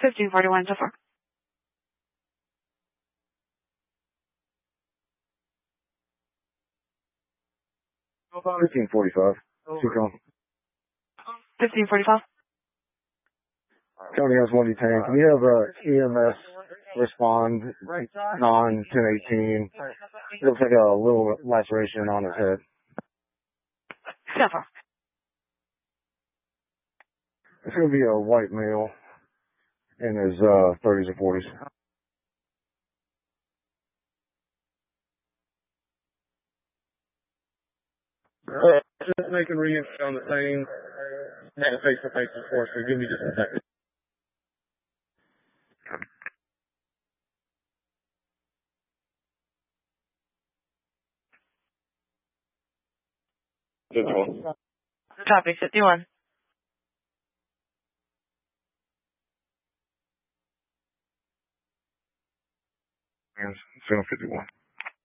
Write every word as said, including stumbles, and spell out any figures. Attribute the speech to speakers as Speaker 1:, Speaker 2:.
Speaker 1: fifteen forty-one so far.
Speaker 2: fifteen forty-five. Keep going.
Speaker 1: fifteen forty-five.
Speaker 2: County has one detained. Can you have uh, E M S respond non ten eighteen? It looks like a little laceration on his head.
Speaker 1: So far.
Speaker 2: It's going to be a white male in his uh, thirties or forties. Uh, just making re-entry on the same face-to-face enforcement. Give me just a second. fifty-one.
Speaker 1: Copy, fifty-one.
Speaker 2: Yes, film fifty-one.